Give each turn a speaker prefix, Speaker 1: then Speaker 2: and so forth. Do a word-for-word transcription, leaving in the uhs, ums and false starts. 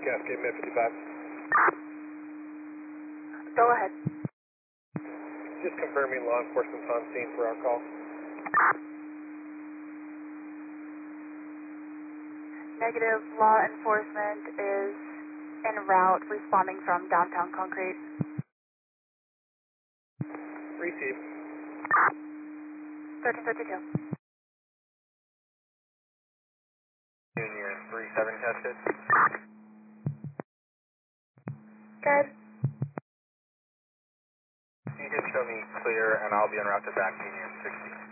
Speaker 1: Cascade Med fifty-five.
Speaker 2: Go ahead.
Speaker 1: Just confirming law enforcement's on scene for our call.
Speaker 2: Negative. Law enforcement is en route responding from downtown Concrete.
Speaker 1: Receive.
Speaker 2: thirteen fifty-two.
Speaker 3: Union three seven tested.
Speaker 2: Good.
Speaker 3: You can show me clear and I'll be en route to back Union sixty.